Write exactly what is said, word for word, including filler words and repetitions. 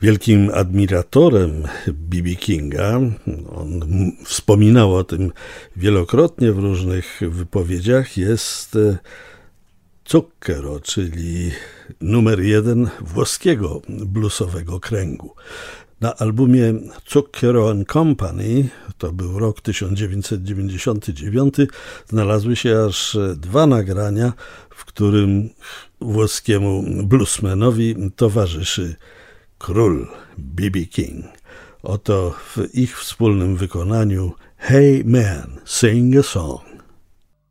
Wielkim admiratorem B B Kinga, on wspominał o tym wielokrotnie w różnych wypowiedziach, jest Zucchero, czyli numer jeden włoskiego bluesowego kręgu. Na albumie Zucchero and Company, to był rok tysiąc dziewięćset dziewięćdziesiąty dziewiąty, znalazły się aż dwa nagrania, w którym włoskiemu bluesmanowi towarzyszy król B B King. Oto w ich wspólnym wykonaniu Hey Man, Sing a Song.